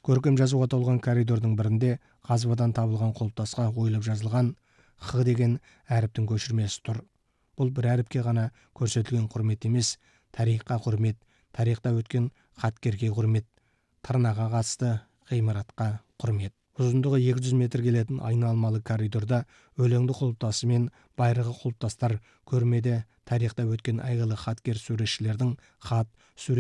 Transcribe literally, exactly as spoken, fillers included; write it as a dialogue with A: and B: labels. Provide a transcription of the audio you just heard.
A: Көркем жазуға толған коридордың бірінде қазбадан табылған құлпытасқа ойылып жазылған «Х» деген әріптің көшірмесі тұр. Бұл бір әріпке ғана көрсетілген құрмет емес, тарихқа құрмет, тарихта өткен қаткерге құрмет, тырнаға қатысты ғимаратқа құрмет. Ұзындығы екі жүз метр келетін айналмалы коридорда өлеңді құлпытасы мен байырғы құлпытастар көрмеде тарихта өткен әйгілі хаткер суретшілердің хат, сурет